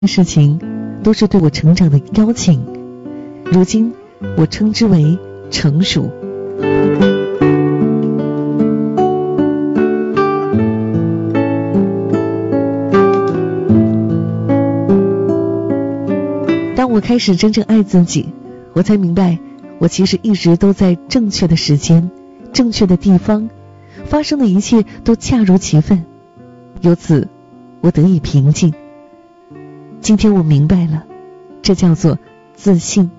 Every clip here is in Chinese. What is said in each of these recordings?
事情都是对我成长的邀请，如今我称之为成熟。当我开始真正爱自己，我才明白我其实一直都在正确的时间、正确的地方，发生的一切都恰如其分，由此我得以平静。今天我明白了，这叫做自信。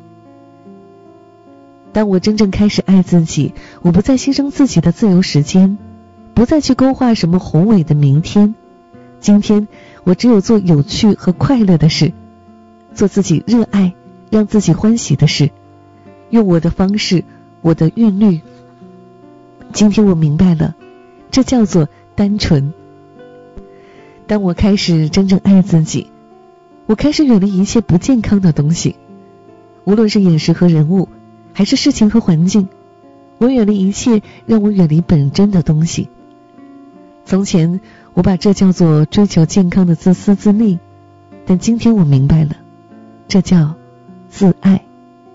当我真正开始爱自己，我不再牺牲自己的自由时间，不再去勾画什么宏伟的明天。今天我只有做有趣和快乐的事，做自己热爱、让自己欢喜的事，用我的方式，我的韵律。今天我明白了，这叫做单纯。当我开始真正爱自己，我开始远离一切不健康的东西，无论是饮食和人物，还是事情和环境，我远离一切让我远离本真的东西。从前我把这叫做追求健康的自私自利，但今天我明白了，这叫自爱。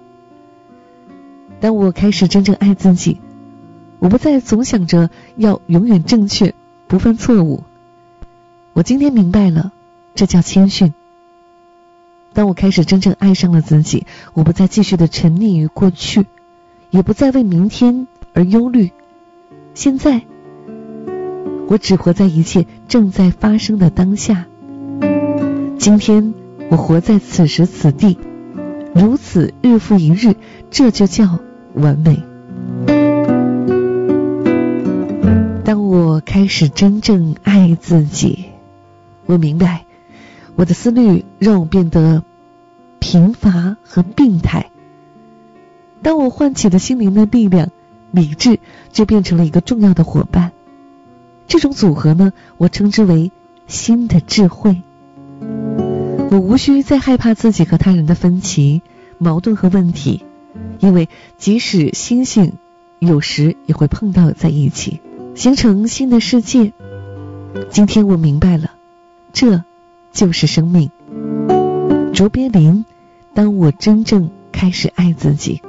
当我开始真正爱自己，我不再总想着要永远正确，不犯错误。我今天明白了，这叫谦逊。当我开始真正爱上了自己，我不再继续的沉溺于过去，也不再为明天而忧虑。现在我只活在一切正在发生的当下。今天我活在此时此地，如此日复一日，这就叫完美。当我开始真正爱自己，我明白我的思虑让我变得贫乏和病态。当我唤起了心灵的力量，理智就变成了一个重要的伙伴。这种组合呢，我称之为新的智慧。我无需再害怕自己和他人的分歧、矛盾和问题，因为即使星星有时也会碰到在一起，形成新的世界。今天我明白了，这就是生命。卓别林，当我真正开始爱自己。